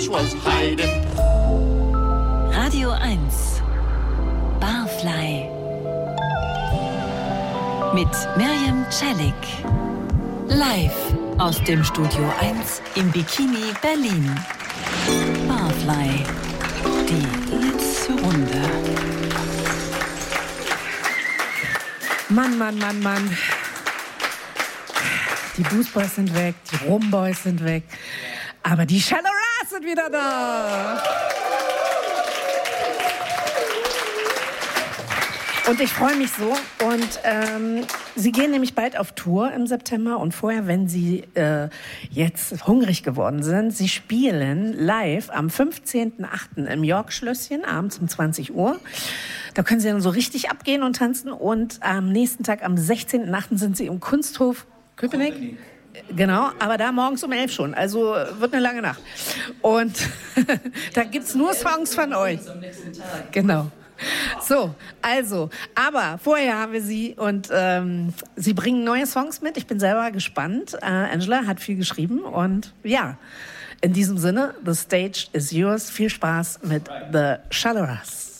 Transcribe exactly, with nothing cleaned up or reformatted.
was hiding. Radio eins Barfly mit Miriam Celik. Live aus dem Studio eins im Bikini Berlin. Barfly, die letzte Runde. Mann, Mann, Mann, Mann. Die Boost Boys sind weg, die Rum Boys sind weg, aber die Shallow Ras sind wieder da. Und ich freue mich so. Und ähm, sie gehen nämlich bald auf Tour im September. Und vorher, wenn sie äh, jetzt hungrig geworden sind, sie spielen live am fünfzehnten achten im York-Schlösschen, abends um zwanzig Uhr. Da können sie dann so richtig abgehen und tanzen. Und am nächsten Tag, am sechzehnten achten sind sie im Kunsthof Köpenick. Genau, aber da morgens um elf schon. Also wird eine lange Nacht. Und da gibt's nur Songs von euch. Genau. So, also, aber vorher haben wir sie und ähm, sie bringen neue Songs mit. Ich bin selber gespannt. Äh, Angela hat viel geschrieben und ja, in diesem Sinne, the stage is yours. Viel Spaß mit The Shallow Ras.